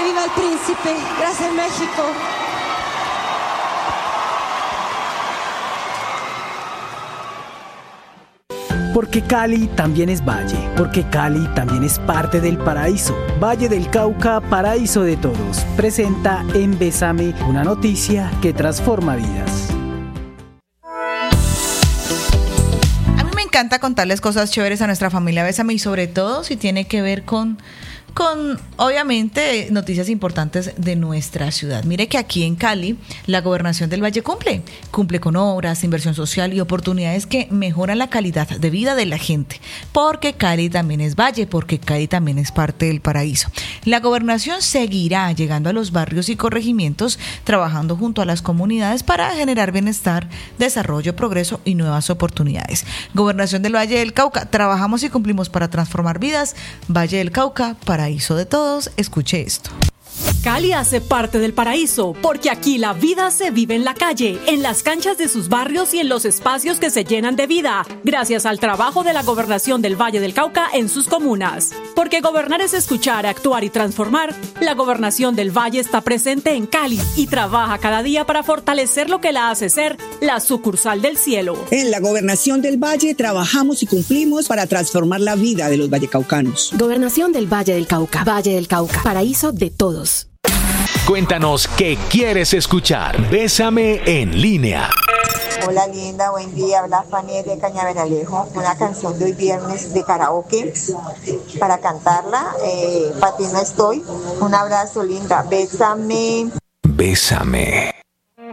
viva el príncipe. Gracias, México. Porque Cali también es valle, porque Cali también es parte del paraíso. Valle del Cauca, paraíso de todos. Presenta en Bésame una noticia que transforma vidas. A mí me encanta contarles cosas chéveres a nuestra familia Bésame y sobre todo si tiene que ver con obviamente noticias importantes de nuestra ciudad. Mire que aquí en Cali la Gobernación del Valle cumple con obras, inversión social y oportunidades que mejoran la calidad de vida de la gente, porque Cali también es valle, porque Cali también es parte del paraíso. La Gobernación seguirá llegando a los barrios y corregimientos, trabajando junto a las comunidades para generar bienestar, desarrollo, progreso y nuevas oportunidades. Gobernación del Valle del Cauca, trabajamos y cumplimos para transformar vidas. Valle del Cauca, paraíso de todos. Escuche esto. Cali hace parte del paraíso, porque aquí la vida se vive en la calle, en las canchas de sus barrios y en los espacios que se llenan de vida, gracias al trabajo de la Gobernación del Valle del Cauca en sus comunas. Porque gobernar es escuchar, actuar y transformar, la Gobernación del Valle está presente en Cali y trabaja cada día para fortalecer lo que la hace ser la sucursal del cielo. En la Gobernación del Valle trabajamos y cumplimos para transformar la vida de los vallecaucanos. Gobernación del Valle del Cauca, paraíso de todos. Cuéntanos qué quieres escuchar. Bésame en línea. Hola linda, buen día. Habla Fanny de Cañaveralejo. Una canción de hoy viernes de karaoke para cantarla. Para ti no estoy. Un abrazo linda. Bésame. Bésame.